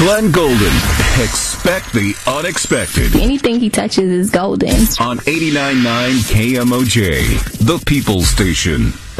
Glenn Golden. Expect the unexpected. Anything he touches is golden. On 89.9 KMOJ, the People's Station.